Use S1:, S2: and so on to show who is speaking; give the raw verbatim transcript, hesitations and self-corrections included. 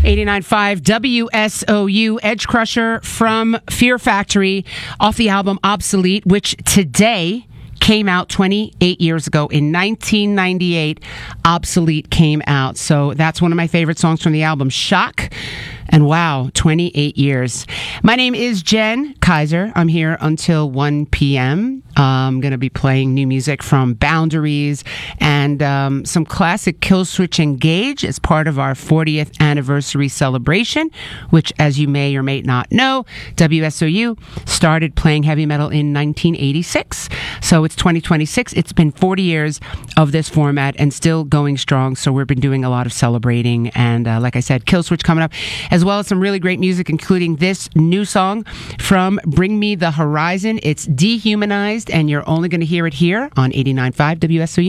S1: eighty-nine point five W S O U, Edge Crusher from Fear Factory, off the album Obsolete, which today came out twenty-eight years ago. In nineteen ninety-eight, Obsolete came out. So that's one of my favorite songs from the album. Shock. And wow, twenty-eight years. My name is Jen Kaiser. I'm here until one p.m. I'm going to be playing new music from Boundaries and um, some classic Killswitch Engage as part of our fortieth anniversary celebration, which, as you may or may not know, W S O U started playing heavy metal in nineteen eighty-six. So it's twenty twenty-six. It's been forty years of this format and still going strong. So we've been doing a lot of celebrating. And uh, like I said, Killswitch coming up, as well as some really great music, including this new song from Bring Me the Horizon. It's Dehumanized, and you're only going to hear it here on eighty-nine point five W S O U.